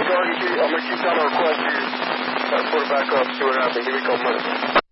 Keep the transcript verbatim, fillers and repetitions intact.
Doggy, I'm going to keep down the request here. Try to put it back up, see what happens. Give me a couple minutes.